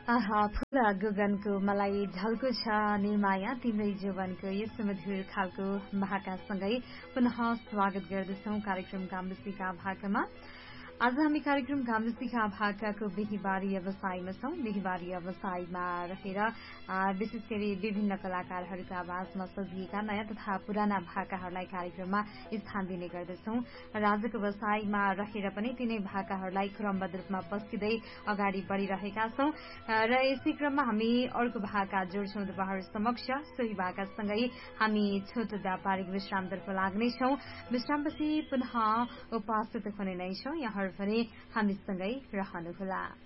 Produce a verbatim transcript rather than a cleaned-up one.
आहा फुल गगनको मलाई झल्को छ निर्माया तिम्रै जीवनको यस मधुर खालको भाकासँगै पुनः स्वागत गर्दछौं कार्यक्रम गाम्बेसीका भाकामा। आज हामी कार्यक्रम गाम्बेसीका भाकाको बिहीबारी व्यवसायमा छौं। बिहीबारी व्यवसायमा रहेर विशेष गरी विभिन्न कलाकारहरूका आवाजमा सजिएका नयाँ तथा पुराना भाकाहरूलाई कार्यक्रममा स्थान दिने गर्दछौं र आजको व्यवसायमा रहेर पनि तिनै भाकाहरूलाई क्रमबद्ध रूपमा पस्किँदै अगाडि बढ़िरहेका छौं र यसै क्रममा हामी अर्को भाका जोड्छौं तपाईहरु समक्ष। सोही भाकासँगै हामी छोटो व्यापारिक विश्रामतर्फ लाग्नेछौं। विश्रामपछि पुनः उपस्थित हुने नै छौं। यहाँ पनि हामीसँगै रहनुहोला।